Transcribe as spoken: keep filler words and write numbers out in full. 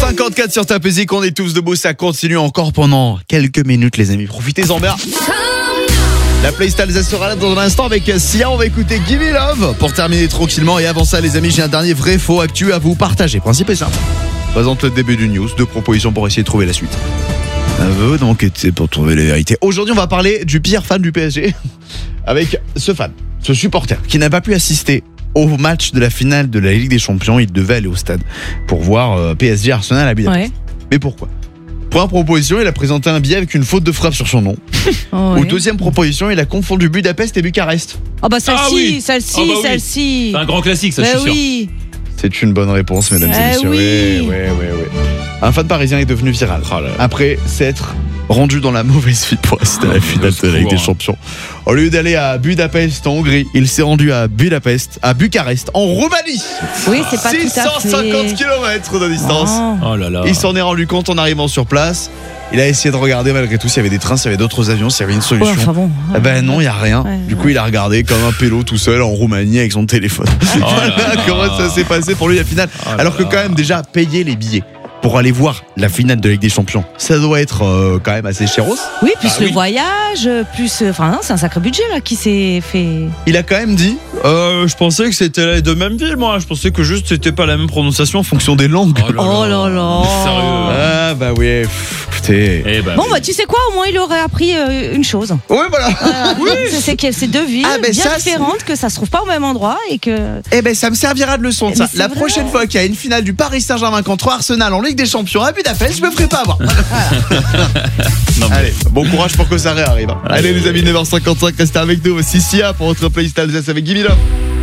cinquante-quatre sur ta musique, on est tous debout, ça continue encore pendant quelques minutes les amis, profitez-en bien. La playlist Alsace sera là dans un instant avec Sia, on va écouter Give Me Love pour terminer tranquillement. Et avant ça les amis, j'ai un dernier vrai faux actu à vous partager. Principe est simple, présente le début du news, deux propositions pour essayer de trouver la suite. À vous d'enquêter pour trouver la vérité. Aujourd'hui on va parler du pire fan du P S G avec ce fan, ce supporter qui n'a pas pu assister au match de la finale de la Ligue des Champions. Il devait aller au stade pour voir euh, P S G Arsenal à Budapest. Ouais. Mais pourquoi ? Première proposition, il a présenté un billet avec une faute de frappe sur son nom. Oh ouais. Ou deuxième proposition, il a confondu Budapest et Bucarest. Oh bah celle-ci, ah oui. celle-ci, ah bah oui. celle-ci. C'est un grand classique, ça, bah je suis oui. sûr. C'est une bonne réponse, mesdames et eh messieurs. Oui. Ouais, ouais, ouais, ouais. Un fan parisien est devenu viral oh après s'être rendu dans la mauvaise vie pour assister à la finale de la Ligue des Champions. Au lieu d'aller à Budapest en Hongrie, il s'est rendu à Budapest, à Bucarest en Roumanie. Oui, c'est pas tout à fait. six cent cinquante kilomètres de distance. Oh. Oh là là. Il s'en est rendu compte en arrivant sur place. Il a essayé de regarder malgré tout s'il y avait des trains, s'il y avait d'autres avions, s'il y avait une solution. Ouais, enfin bon. Eh ben non, il n'y a rien. Ouais, du ouais. coup, il a regardé comme un pélo tout seul en Roumanie avec son téléphone. Oh voilà là comment là. ça s'est passé pour lui la finale. Oh là Alors que là. quand même déjà payer les billets pour aller voir la finale de la Ligue des Champions, ça doit être euh, quand même assez chéros. Oui, plus Ah le oui. voyage, plus. Enfin, non, c'est un sacré budget là qui s'est fait. Il a quand même dit Euh, je pensais que c'était les deux mêmes villes, moi. Je pensais que juste c'était pas la même prononciation en fonction des langues. Oh là Oh là là. Sérieux. Ah bah oui, pff, écoutez. Eh ben, Bon, bah tu sais quoi, au moins il aurait appris euh, une chose. Ouais voilà. Voilà. C'est- C'est que c'est deux villes Ah, ben bien ça, c'est- différentes, que ça se trouve pas au même endroit et que. Eh ben ça me servira de leçon de Mais ça. c'est La vrai. prochaine fois qu'il y a une finale du Paris Saint-Germain contre Arsenal en Ligue des Champions à Budapest, je me ferai pas avoir. non, mais- Allez, bon courage pour que ça réarrive. Allez les amis, neuf heures cinquante-cinq, restez avec nous. Sissia pour votre playlist Alsace avec Give Me Love.